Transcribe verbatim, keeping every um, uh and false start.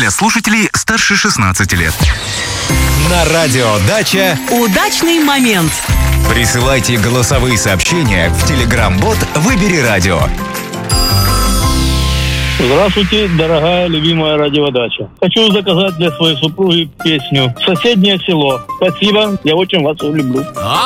для слушателей старше шестнадцати лет. На радио «Дача» удачный момент. Присылайте голосовые сообщения в Telegram-бот «Выбери радио». Здравствуйте, дорогая, любимая радиодача. Хочу заказать для своей супруги песню «Соседнее село». Спасибо, я очень вас люблю.